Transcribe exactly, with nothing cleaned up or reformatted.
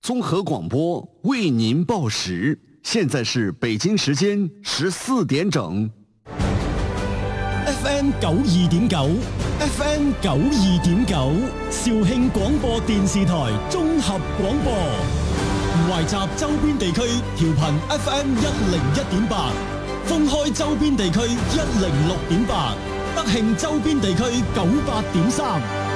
综合广播为您报时，现在是北京时間十四點整。 F M 九二點九 ，F M 九二點九，肇慶廣播電視台綜合廣播，懷集周邊地區調頻 F M 一零一點八，封開周邊地區一零六點八，德慶周邊地區九八點三。